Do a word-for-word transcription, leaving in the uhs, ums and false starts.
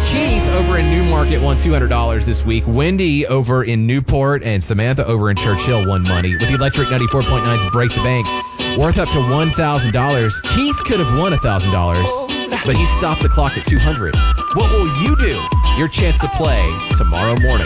Keith over in Newmarket won two hundred dollars this week. Wendy over in Newport and Samantha over in Churchill won money with the Electric ninety-four point nine's Break the Bank, worth up to one thousand dollars. Keith could have won one thousand dollars, but he stopped the clock at two hundred dollars. What will you do? Your chance to play tomorrow morning.